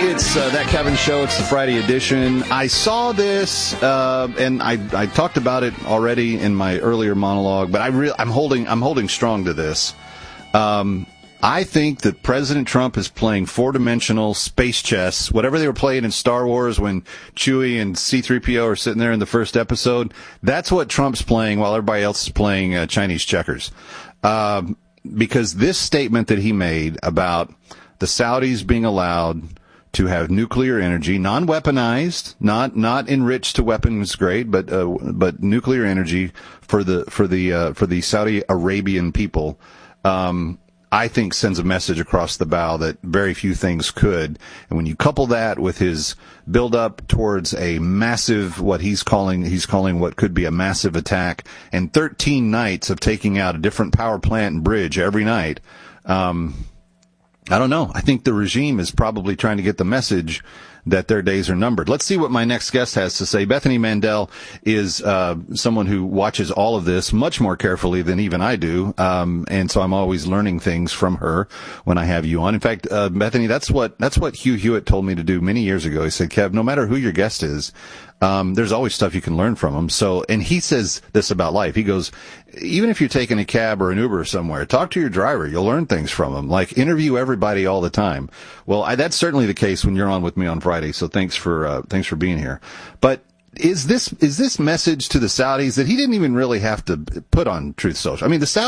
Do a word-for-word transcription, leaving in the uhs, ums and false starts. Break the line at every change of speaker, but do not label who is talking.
It's uh, That Kevin Show. It's the Friday edition. I saw this, uh, and I, I talked about it already in my earlier monologue, but I re- I'm holding I'm holding strong to this. Um, I think that President Trump is playing four-dimensional space chess, whatever they were playing in Star Wars when Chewie and C three P O are sitting there in the first episode. That's what Trump's playing while everybody else is playing uh, Chinese checkers. Um, because this statement that he made about the Saudis being allowed to have nuclear energy, non-weaponized, not not enriched to weapons grade, but uh, but nuclear energy for the for the uh, for the Saudi Arabian people, um, I think sends a message across the bow that very few things could. And when you couple that with his build-up towards a massive, what he's calling he's calling what could be a massive attack, and thirteen nights of taking out a different power plant and bridge every night. Um, I don't know. I think the regime is probably trying to get the message that their days are numbered. Let's see what my next guest has to say. Bethany Mandel is uh someone who watches all of this much more carefully than even I do, um and so I'm always learning things from her when I have you on. In fact, uh Bethany, that's what that's what Hugh Hewitt told me to do many years ago. He said, Kev, no matter who your guest is, um there's always stuff you can learn from them. So, and he says this about life. He goes, even if you're taking a cab or an Uber somewhere, talk to your driver. You'll learn things from them. Like, interview everybody all the time. Well, I, that's certainly the case when you're on with me on Friday. So thanks for uh, thanks for being here. But is this is this message to the Saudis that he didn't even really have to put on Truth Social? I mean, the Saudis